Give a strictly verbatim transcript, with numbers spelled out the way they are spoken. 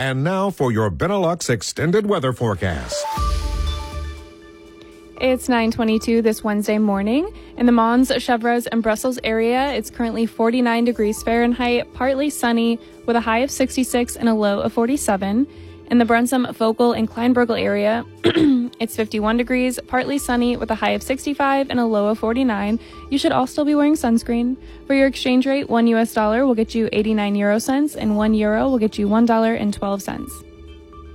And now for your Benelux extended weather forecast. It's nine twenty-two this Wednesday morning. In the Mons, Chevreuse, and Brussels area, it's currently forty-nine degrees Fahrenheit, partly sunny, with a high of sixty-six and a low of forty-seven. In the Brunssum, Focal, and Kleinburgel area, it's fifty-one degrees, partly sunny, with a high of sixty-five and a low of forty-nine. You should all still be wearing sunscreen. For your exchange rate, one U S dollar will get you eighty-nine euro cents, and one euro will get you one dollar and twelve cents.